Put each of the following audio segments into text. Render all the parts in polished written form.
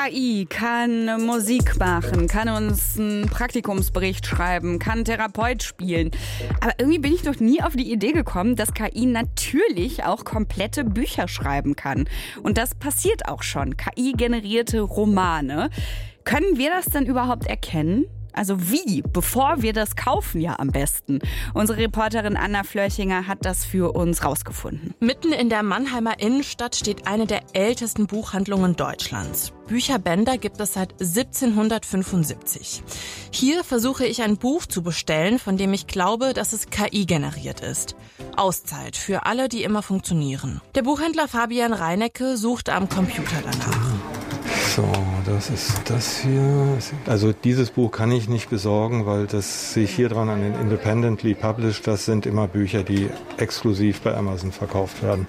KI kann Musik machen, kann uns einen Praktikumsbericht schreiben, kann Therapeut spielen. Aber irgendwie bin ich noch nie auf die Idee gekommen, dass KI natürlich auch komplette Bücher schreiben kann. Und das passiert auch schon. KI-generierte Romane. Können wir das denn überhaupt erkennen? Also wie? Bevor wir das kaufen ja am besten. Unsere Reporterin Anna Flörchinger hat das für uns rausgefunden. Mitten in der Mannheimer Innenstadt steht eine der ältesten Buchhandlungen Deutschlands. Bücherbänder gibt es seit 1775. Hier versuche ich ein Buch zu bestellen, von dem ich glaube, dass es KI-generiert ist. Auszeit für alle, die immer funktionieren. Der Buchhändler Fabian Reinecke sucht am Computer danach. So, das ist das hier. Also dieses Buch kann ich nicht besorgen, weil das sehe ich hier dran an den Independently Published. Das sind immer Bücher, die exklusiv bei Amazon verkauft werden.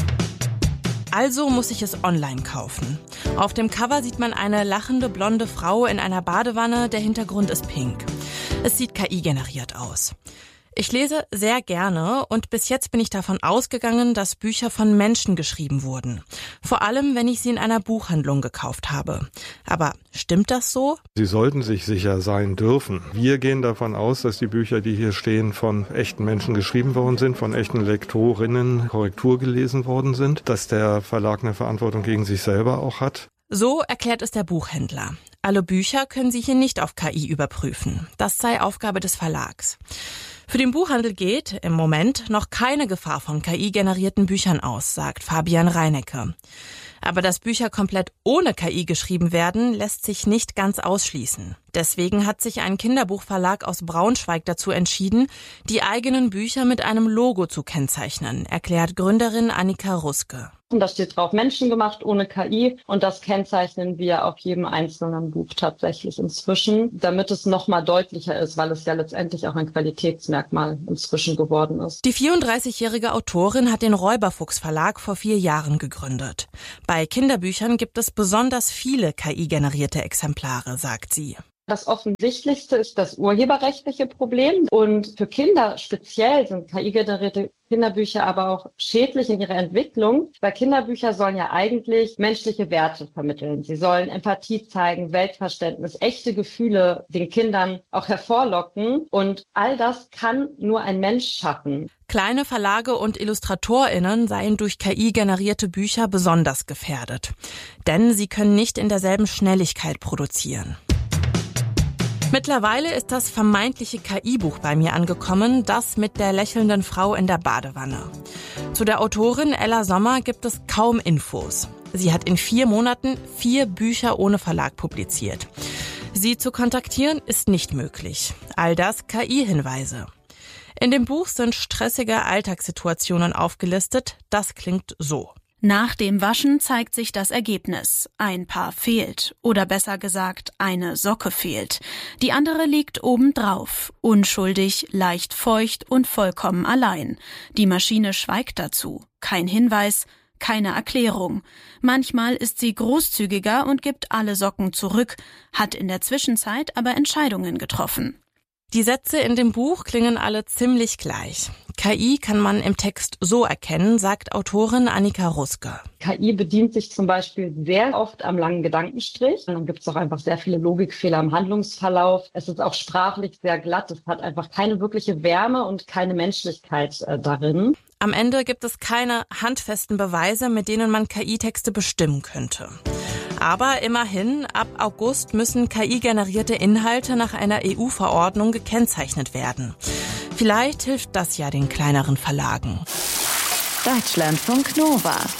Also muss ich es online kaufen. Auf dem Cover sieht man eine lachende blonde Frau in einer Badewanne. Der Hintergrund ist pink. Es sieht KI-generiert aus. Ich lese sehr gerne und bis jetzt bin ich davon ausgegangen, dass Bücher von Menschen geschrieben wurden. Vor allem, wenn ich sie in einer Buchhandlung gekauft habe. Aber stimmt das so? Sie sollten sich sicher sein dürfen. Wir gehen davon aus, dass die Bücher, die hier stehen, von echten Menschen geschrieben worden sind, von echten Lektorinnen Korrektur gelesen worden sind, dass der Verlag eine Verantwortung gegen sich selber auch hat. So erklärt es der Buchhändler. Alle Bücher können Sie hier nicht auf KI überprüfen. Das sei Aufgabe des Verlags. Für den Buchhandel geht im Moment noch keine Gefahr von KI-generierten Büchern aus, sagt Fabian Reinecke. Aber dass Bücher komplett ohne KI geschrieben werden, lässt sich nicht ganz ausschließen. Deswegen hat sich ein Kinderbuchverlag aus Braunschweig dazu entschieden, die eigenen Bücher mit einem Logo zu kennzeichnen, erklärt Gründerin Annika Ruske. Und da steht drauf menschengemacht ohne KI und das kennzeichnen wir auf jedem einzelnen Buch tatsächlich inzwischen, damit es nochmal deutlicher ist, weil es ja letztendlich auch ein Qualitätsmerkmal inzwischen geworden ist. Die 34-jährige Autorin hat den Räuberfuchs Verlag vor 4 Jahren gegründet. Bei Kinderbüchern gibt es besonders viele KI-generierte Exemplare, sagt sie. Das Offensichtlichste ist das urheberrechtliche Problem und für Kinder speziell sind KI-generierte Kinderbücher aber auch schädlich in ihrer Entwicklung, weil Kinderbücher sollen ja eigentlich menschliche Werte vermitteln. Sie sollen Empathie zeigen, Weltverständnis, echte Gefühle den Kindern auch hervorlocken und all das kann nur ein Mensch schaffen. Kleine Verlage und IllustratorInnen seien durch KI generierte Bücher besonders gefährdet, denn sie können nicht in derselben Schnelligkeit produzieren. Mittlerweile ist das vermeintliche KI-Buch bei mir angekommen, das mit der lächelnden Frau in der Badewanne. Zu der Autorin Ella Sommer gibt es kaum Infos. Sie hat in 4 Monaten 4 Bücher ohne Verlag publiziert. Sie zu kontaktieren ist nicht möglich. All das KI-Hinweise. In dem Buch sind stressige Alltagssituationen aufgelistet. Das klingt so. Nach dem Waschen zeigt sich das Ergebnis. Ein Paar fehlt. Oder besser gesagt, eine Socke fehlt. Die andere liegt obendrauf. Unschuldig, leicht feucht und vollkommen allein. Die Maschine schweigt dazu. Kein Hinweis, keine Erklärung. Manchmal ist sie großzügiger und gibt alle Socken zurück, hat in der Zwischenzeit aber Entscheidungen getroffen. Die Sätze in dem Buch klingen alle ziemlich gleich. KI kann man im Text so erkennen, sagt Autorin Annika Ruske. KI bedient sich zum Beispiel sehr oft am langen Gedankenstrich. Und dann gibt es auch einfach sehr viele Logikfehler im Handlungsverlauf. Es ist auch sprachlich sehr glatt. Es hat einfach keine wirkliche Wärme und keine Menschlichkeit darin. Am Ende gibt es keine handfesten Beweise, mit denen man KI-Texte bestimmen könnte. Aber immerhin, ab August müssen KI-generierte Inhalte nach einer EU-Verordnung gekennzeichnet werden. Vielleicht hilft das ja den kleineren Verlagen. Deutschlandfunk Nova